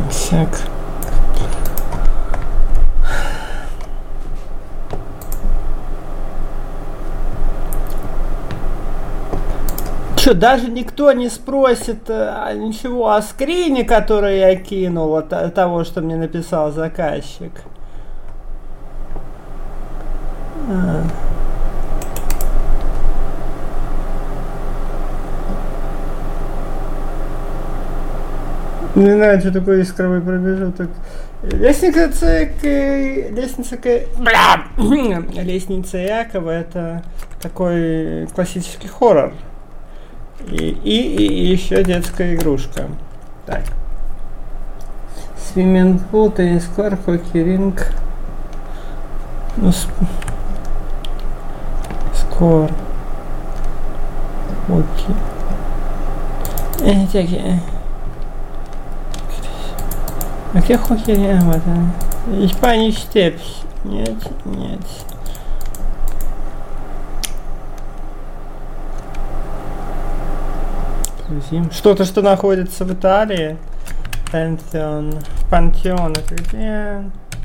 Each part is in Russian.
Так. Что, даже никто не спросит ничего о скрине, который я кинул, от того, что мне написал заказчик. Не знаю, что такое искровой промежуток. Лестница Якова — это такой классический хоррор. И еще детская игрушка. Так. Свиммингпул, теннис-клар, хоккей-ринг. Ну, скор. Окей. А где хоккей-ринг? Испания степь. Нет. Что-то, что находится в Италии. Пантеон. Это где?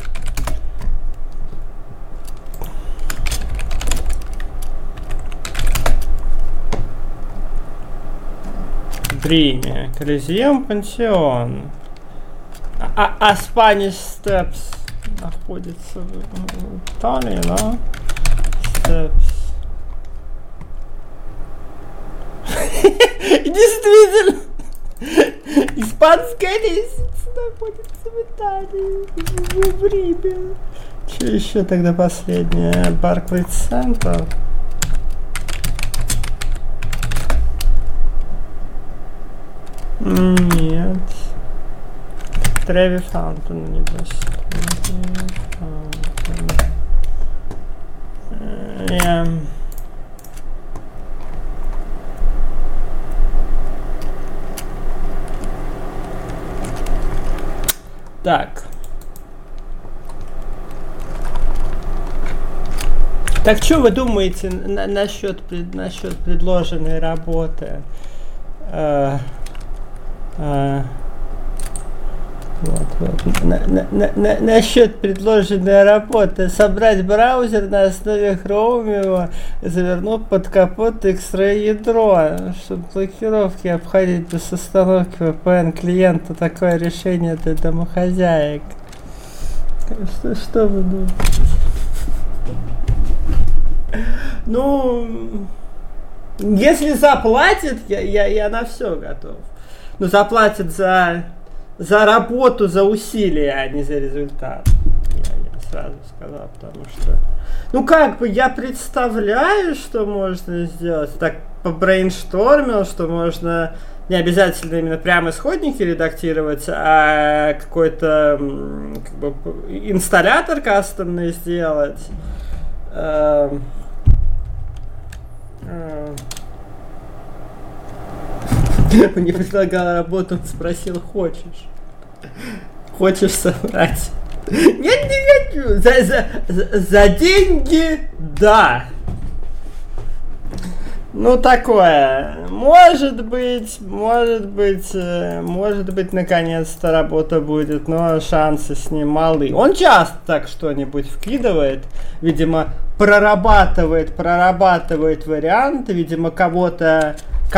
В Риме. Колизеум, Пантеон. А Spanish Steps находится в Италии, да? Steps. Действительно, испанская лестница находится в Италии, в Риме. Что еще тогда последнее? Барклейс Центр. Нет. Треви Фаунтон, небось. Так. Так что вы думаете насчет предложенной работы? Насчет предложенной работы: собрать браузер на основе Chromium, завернув под капот X-Ray ядро, чтобы блокировки обходить без установки VPN клиента. Такое решение для домохозяек. Что вы думаете? Ну, если заплатят, я на все готов. Но заплатят за работу, за усилия, а не за результат. Я сразу сказал, потому что... Ну, как бы, я представляю, что можно сделать. Так побрейнштормил, что можно не обязательно именно прямо исходники редактировать, а какой-то как бы инсталлятор кастомный сделать. Мне предлагал работу, он спросил: хочешь? Хочешь собрать? Нет, не хочу. За деньги, да. Ну, такое. Может быть, наконец-то работа будет, но шансы с ним малы. Он часто так что-нибудь вкидывает, видимо, прорабатывает варианты, видимо, кабанчика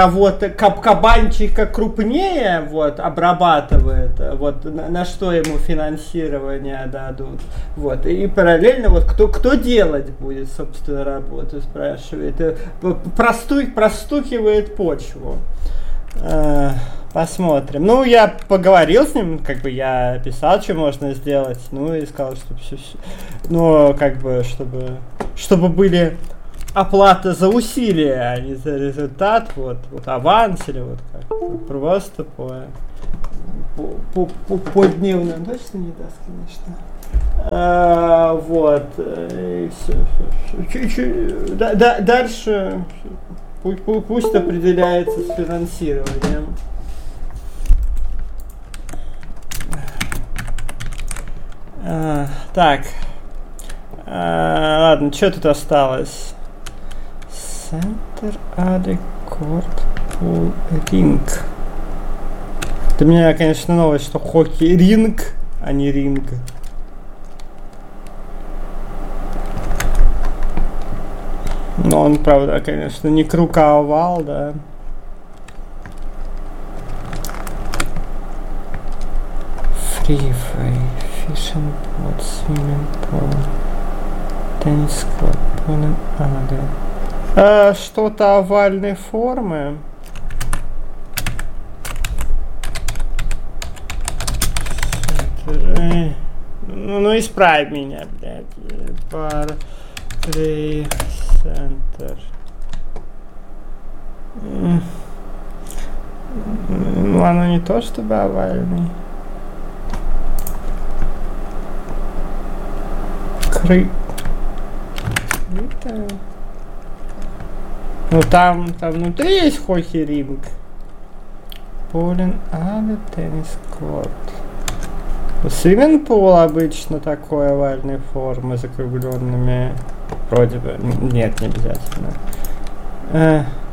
крупнее, вот, обрабатывает, вот, на что ему финансирование дадут, вот, и параллельно, вот, кто делать будет, собственно, работу, спрашивает, простукивает почву. Посмотрим. Ну, я поговорил с ним, как бы я писал, что можно сделать, ну, и сказал, что все, ну, как бы, чтобы были оплата за усилия, а не за результат, вот аванс или вот как, просто по дневным, точно не даст, конечно. Вот, и все. Дальше пусть определяется с финансированием. Так, ладно, что тут осталось? Center Adequate Pool Ring. Для меня, конечно, новость, что хоккей-ринг, а не ринг. Но он, правда, конечно, не круг, а овал, да. Фрифрей, фишинг, вот, свимминг пул, теннис клуб, что-то овальной формы. Ну исправь меня, блядь. Плей центр. Ну, оно не то чтобы овальный. Ну там внутри есть хоккей-ринг. Полин, теннис корт. Свимминг-пул обычно такой овальной формы, закругленными. Вроде бы. Нет, не обязательно.